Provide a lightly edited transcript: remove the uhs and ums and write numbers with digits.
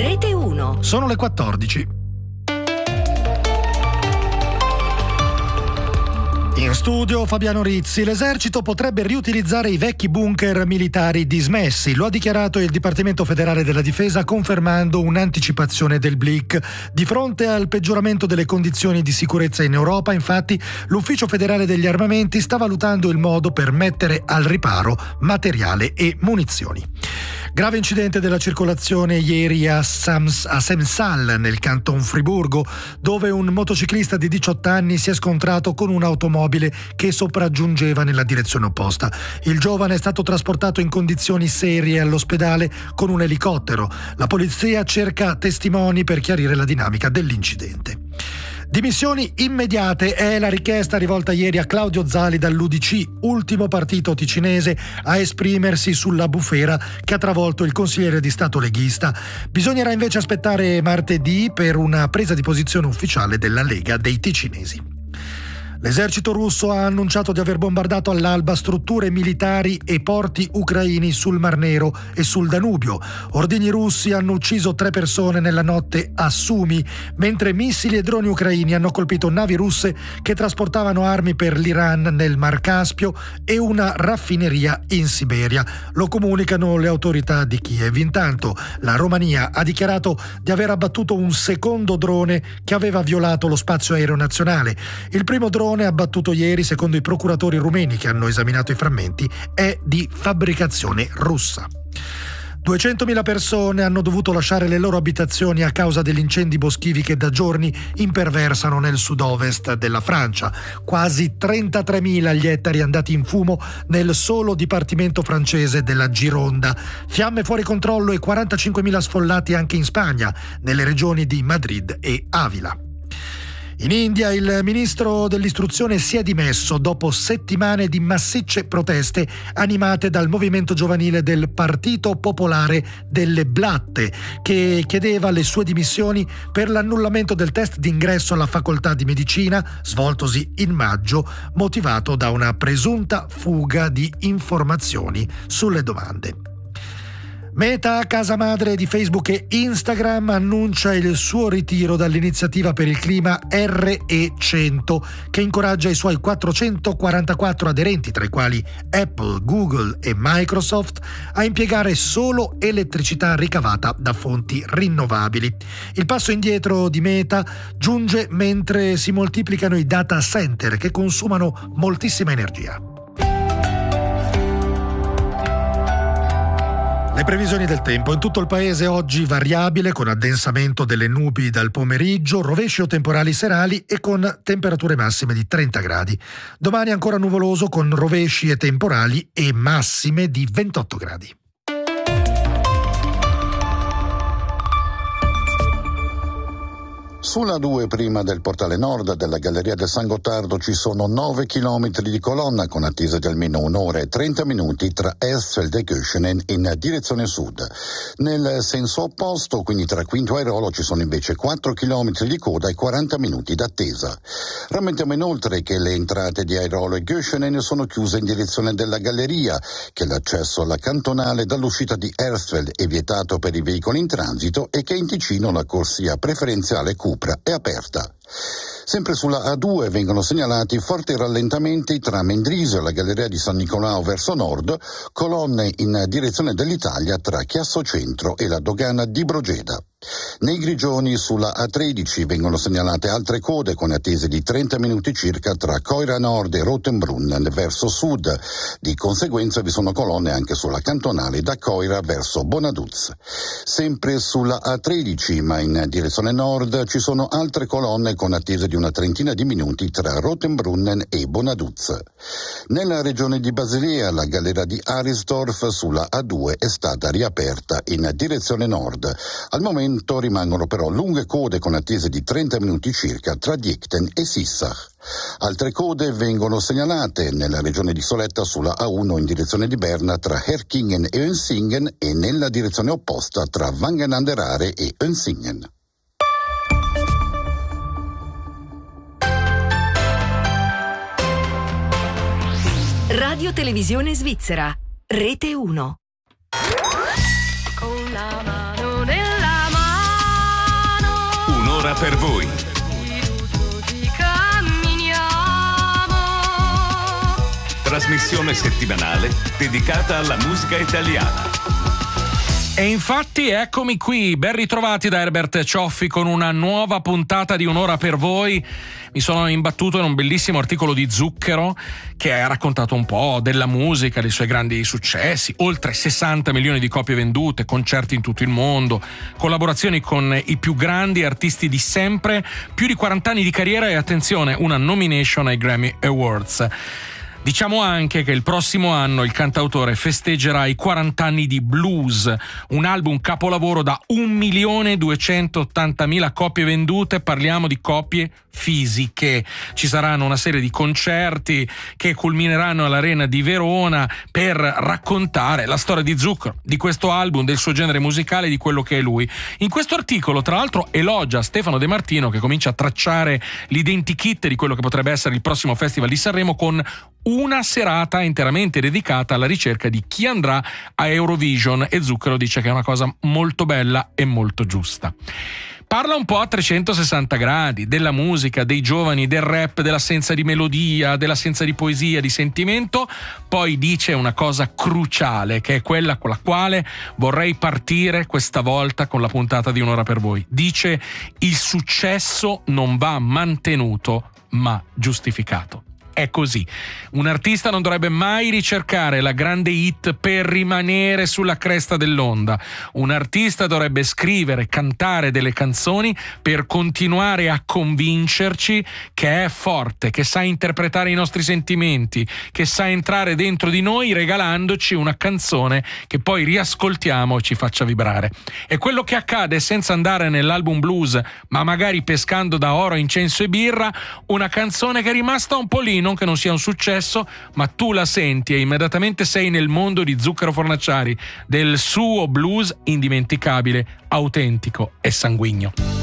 Rete 1. Sono le 14. In studio Fabiano Rizzi. L'esercito potrebbe riutilizzare i vecchi bunker militari dismessi. Lo ha dichiarato il Dipartimento Federale della Difesa, confermando un'anticipazione del BLIC. Di fronte al peggioramento delle condizioni di sicurezza in Europa, infatti, l'Ufficio Federale degli Armamenti sta valutando il modo per mettere al riparo materiale e munizioni. Grave incidente della circolazione ieri a Semsal, nel Canton Friburgo, dove un motociclista di 18 anni si è scontrato con un'automobile che sopraggiungeva nella direzione opposta. Il giovane è stato trasportato in condizioni serie all'ospedale con un elicottero. La polizia cerca testimoni per chiarire la dinamica dell'incidente. Dimissioni immediate è la richiesta rivolta ieri a Claudio Zali dall'UDC, ultimo partito ticinese a esprimersi sulla bufera che ha travolto il consigliere di Stato leghista. Bisognerà invece aspettare martedì per una presa di posizione ufficiale della Lega dei ticinesi. L'esercito russo ha annunciato di aver bombardato all'alba strutture militari e porti ucraini sul Mar Nero e sul Danubio. Ordigni russi hanno ucciso 3 persone nella notte a Sumi, mentre missili e droni ucraini hanno colpito navi russe che trasportavano armi per l'Iran nel Mar Caspio e una raffineria in Siberia. Lo comunicano le autorità di Kiev. Intanto la Romania ha dichiarato di aver abbattuto un secondo drone che aveva violato lo spazio aereo nazionale. Il primo drone abbattuto ieri, secondo i procuratori rumeni che hanno esaminato i frammenti, è di fabbricazione russa. 200.000 persone hanno dovuto lasciare le loro abitazioni a causa degli incendi boschivi che da giorni imperversano nel sud-ovest della Francia. Quasi 33.000 gli ettari andati in fumo nel solo dipartimento francese della Gironda. Fiamme fuori controllo e 45.000 sfollati anche in Spagna, nelle regioni di Madrid e Avila. In India il ministro dell'istruzione si è dimesso dopo settimane di massicce proteste animate dal movimento giovanile del Partito Popolare delle Blatte, che chiedeva le sue dimissioni per l'annullamento del test d'ingresso alla facoltà di medicina svoltosi in maggio, motivato da una presunta fuga di informazioni sulle domande. Meta, casa madre di Facebook e Instagram, annuncia il suo ritiro dall'iniziativa per il clima RE100, che incoraggia i suoi 444 aderenti, tra i quali Apple, Google e Microsoft, a impiegare solo elettricità ricavata da fonti rinnovabili. Il passo indietro di Meta giunge mentre si moltiplicano i data center che consumano moltissima energia. Le previsioni del tempo. In tutto il paese oggi variabile, con addensamento delle nubi dal pomeriggio, rovesci o temporali serali e con temperature massime di 30 gradi. Domani ancora nuvoloso con rovesci e temporali e massime di 28 gradi. Sulla 2 prima del portale nord della Galleria del San Gottardo ci sono 9 chilometri di colonna con attesa di almeno un'ora e 30 minuti tra Hersfeld e Göschenen in direzione sud. Nel senso opposto, quindi tra Quinto e Airolo, ci sono invece 4 chilometri di coda e 40 minuti d'attesa. Rammentiamo inoltre che le entrate di Airolo e Göschenen sono chiuse in direzione della Galleria, che l'accesso alla cantonale dall'uscita di Hersfeld è vietato per i veicoli in transito e che in Ticino la corsia preferenziale Cupra è aperta. Sempre sulla A2 vengono segnalati forti rallentamenti tra Mendrisio e la Galleria di San Nicolao verso nord, colonne in direzione dell'Italia tra Chiasso Centro e la dogana di Brogeda. Nei Grigioni sulla A13 vengono segnalate altre code con attese di 30 minuti circa tra Coira Nord e Rotenbrunnen verso sud. Di conseguenza vi sono colonne anche sulla cantonale da Coira verso Bonaduz. Sempre sulla A13, ma in direzione nord, ci sono altre colonne con attese di una trentina di minuti tra Rotenbrunnen e Bonaduz. Nella regione di Basilea la galleria di Arisdorf sulla A2 è stata riaperta in direzione nord. Al momento rimangono però lunghe code con attese di 30 minuti circa tra Diekten e Sissach. Altre code vengono segnalate nella regione di Soletta sulla A1 in direzione di Berna tra Herkingen e Önsingen e nella direzione opposta tra Wangen-an-der-Aare e Önsingen. Radio Televisione Svizzera, Rete 1. Con la mano nella mano. Un'ora per voi. Trasmissione settimanale dedicata alla musica italiana. E infatti eccomi qui, ben ritrovati da Herbert Cioffi con una nuova puntata di Un'ora per voi. Mi sono imbattuto in un bellissimo articolo di Zucchero che ha raccontato un po' della musica, dei suoi grandi successi, oltre 60 milioni di copie vendute, concerti in tutto il mondo, collaborazioni con i più grandi artisti di sempre, più di 40 anni di carriera e, attenzione, una nomination ai Grammy Awards. Diciamo anche che il prossimo anno il cantautore festeggerà i 40 anni di Blues, un album capolavoro da 1.280.000 copie vendute. Parliamo di copie fisiche. Ci saranno una serie di concerti che culmineranno all'Arena di Verona per raccontare la storia di Zucchero, di questo album, del suo genere musicale, di quello che è lui. In questo articolo, tra l'altro, elogia Stefano De Martino, che comincia a tracciare l'identikit di quello che potrebbe essere il prossimo Festival di Sanremo, con una serata interamente dedicata alla ricerca di chi andrà a Eurovision, e Zucchero dice che è una cosa molto bella e molto giusta. Parla un po' a 360 gradi della musica, dei giovani, del rap, dell'assenza di melodia, dell'assenza di poesia, di sentimento. Poi dice una cosa cruciale, che è quella con la quale vorrei partire questa volta con la puntata di Un'ora per voi. Dice: il successo non va mantenuto ma giustificato. È così. Un artista non dovrebbe mai ricercare la grande hit per rimanere sulla cresta dell'onda. Un artista dovrebbe scrivere, cantare delle canzoni per continuare a convincerci che è forte, che sa interpretare i nostri sentimenti, che sa entrare dentro di noi regalandoci una canzone che poi riascoltiamo e ci faccia vibrare. E quello che accade senza andare nell'album blues, ma magari pescando da Oro, Incenso e Birra, una canzone che è rimasta un po' lì, non che non sia un successo, ma tu la senti e immediatamente sei nel mondo di Zucchero Fornaciari, del suo blues indimenticabile, autentico e sanguigno.